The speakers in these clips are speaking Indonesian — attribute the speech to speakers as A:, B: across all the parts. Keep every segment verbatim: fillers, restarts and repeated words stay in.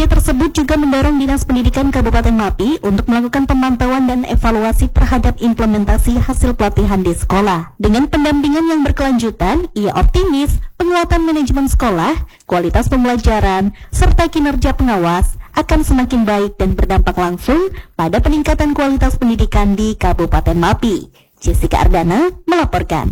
A: Upaya tersebut juga mendorong Dinas Pendidikan Kabupaten Mapi untuk melakukan pemantauan dan evaluasi terhadap implementasi hasil pelatihan di sekolah. Dengan pendampingan yang berkelanjutan, ia optimis penguatan manajemen sekolah, kualitas pembelajaran, serta kinerja pengawas akan semakin baik dan berdampak langsung pada peningkatan kualitas pendidikan di Kabupaten Mapi. Jessica Ardana melaporkan.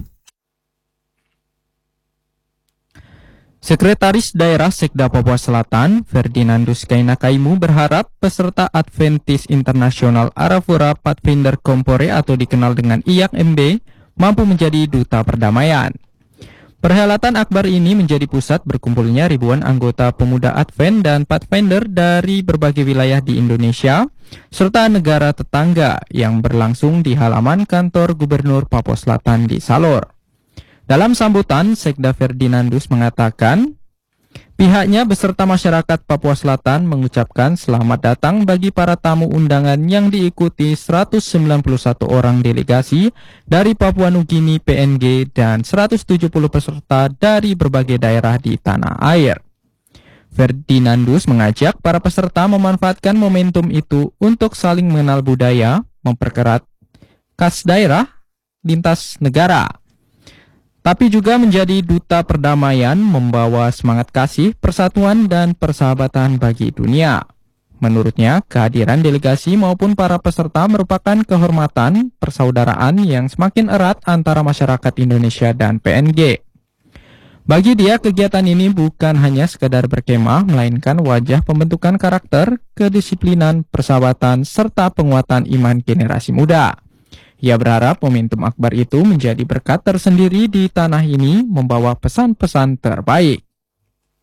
B: Sekretaris Daerah Sekda Papua Selatan, Ferdinandus Kainakaimu berharap peserta Adventist International Arafura Pathfinder Kompore atau dikenal dengan I A K M B mampu menjadi duta perdamaian. Perhelatan akbar ini menjadi pusat berkumpulnya ribuan anggota pemuda Advent dan Pathfinder dari berbagai wilayah di Indonesia, serta negara tetangga yang berlangsung di halaman kantor Gubernur Papua Selatan di Salor. Dalam sambutan, Sekda Ferdinandus mengatakan, pihaknya beserta masyarakat Papua Selatan mengucapkan selamat datang bagi para tamu undangan yang diikuti seratus sembilan puluh satu orang delegasi dari Papua Nugini P N G dan seratus tujuh puluh peserta dari berbagai daerah di tanah air. Ferdinandus mengajak para peserta memanfaatkan momentum itu untuk saling mengenal budaya, mempererat khas daerah, lintas negara, tapi juga menjadi duta perdamaian, membawa semangat kasih, persatuan, dan persahabatan bagi dunia. Menurutnya, kehadiran delegasi maupun para peserta merupakan kehormatan, persaudaraan yang semakin erat antara masyarakat Indonesia dan P N G. Bagi dia, kegiatan ini bukan hanya sekadar berkemah, melainkan wajah pembentukan karakter, kedisiplinan, persahabatan, serta penguatan iman generasi muda. Ia berharap momentum akbar itu menjadi berkat tersendiri di tanah ini, membawa pesan-pesan terbaik.